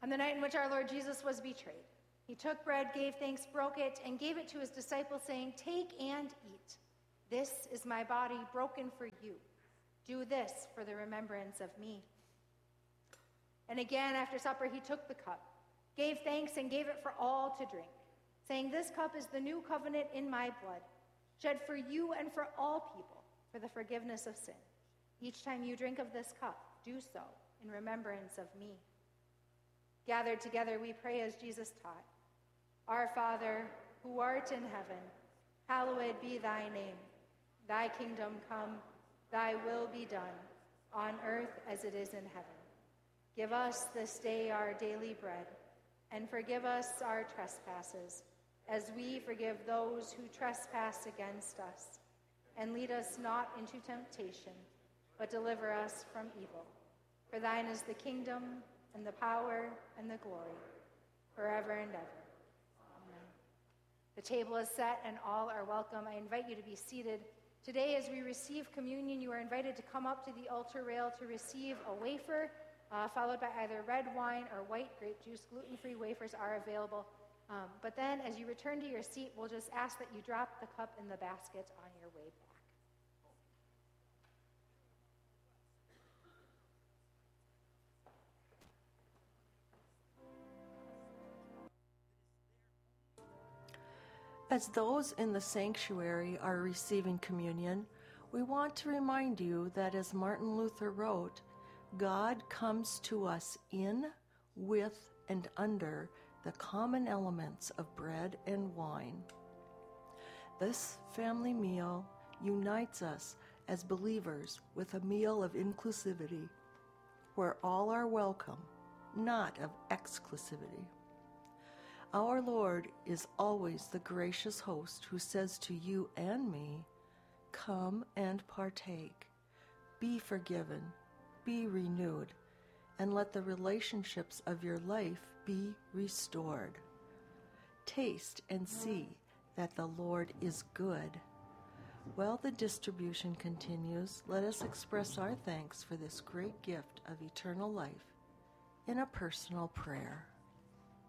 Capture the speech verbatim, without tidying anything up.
On the night in which our Lord Jesus was betrayed, he took bread, gave thanks, broke it, and gave it to his disciples, saying, "Take and eat. This is my body broken for you. Do this for the remembrance of me." And again, after supper, he took the cup, gave thanks, and gave it for all to drink, saying, "This cup is the new covenant in my blood, shed for you and for all people for the forgiveness of sin. Each time you drink of this cup, do so in remembrance of me." Gathered together, we pray as Jesus taught. Our Father, who art in heaven, hallowed be thy name. Thy kingdom come, thy will be done, on earth as it is in heaven. Give us this day our daily bread, and forgive us our trespasses, as we forgive those who trespass against us. And lead us not into temptation, but deliver us from evil. For thine is the kingdom, and the power, and the glory, forever and ever. Amen. The table is set, and all are welcome. I invite you to be seated. Today, as we receive communion, you are invited to come up to the altar rail to receive a wafer, uh, followed by either red wine or white grape juice. Gluten-free wafers are available. Um, but then, as you return to your seat, we'll just ask that you drop the cup in the basket on your way back. As those in the sanctuary are receiving communion, we want to remind you that, as Martin Luther wrote, God comes to us in, with, and under the common elements of bread and wine. This family meal unites us as believers with a meal of inclusivity, where all are welcome, not of exclusivity. Our Lord is always the gracious host who says to you and me, "Come and partake, be forgiven, be renewed, and let the relationships of your life be restored. Taste and see that the Lord is good." While the distribution continues, let us express our thanks for this great gift of eternal life in a personal prayer.